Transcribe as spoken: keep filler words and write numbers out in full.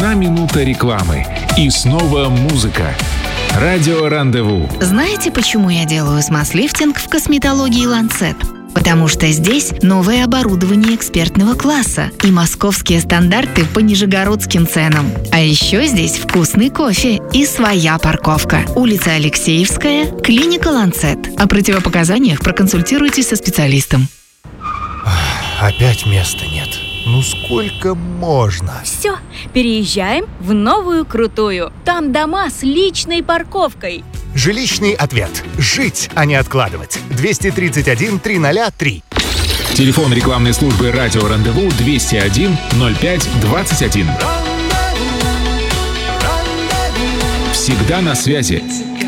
Одна минута рекламы. И снова музыка. Радио Рандеву. Знаете, почему я делаю смаз-лифтинг в косметологии Lancet? Потому что здесь новое оборудование экспертного класса и московские стандарты по нижегородским ценам. А еще здесь вкусный кофе и своя парковка. Улица Алексеевская, клиника Lancet. О противопоказаниях проконсультируйтесь со специалистом. Опять места нет. Ну сколько можно? Все, переезжаем в новую крутую. Там дома с личной парковкой. Жилищный ответ. Жить, а не откладывать. двести тридцать один триста три. Телефон рекламной службы Радио Рандеву двести один ноль пять двадцать один. Всегда на связи.